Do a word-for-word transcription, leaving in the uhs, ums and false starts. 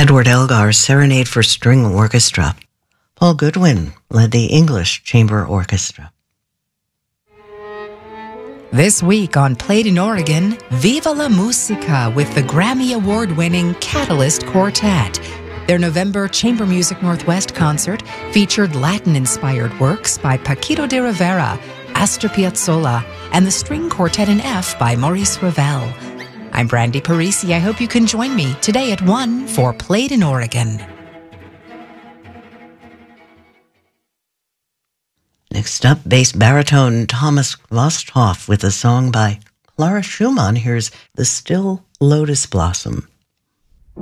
Edward Elgar's Serenade for String Orchestra. Paul Goodwin led the English Chamber Orchestra. This week on Played in Oregon, Viva la Musica with the Grammy Award-winning Catalyst Quartet. Their November Chamber Music Northwest concert featured Latin-inspired works by Paquito de Rivera, Astor Piazzolla, and the String Quartet in F by Maurice Ravel. I'm Brandy Parisi. I hope you can join me today at one for Played in Oregon. Next up, bass baritone Thomas Vosthoff with a song by Clara Schumann. Here's The Still Lotus Blossom.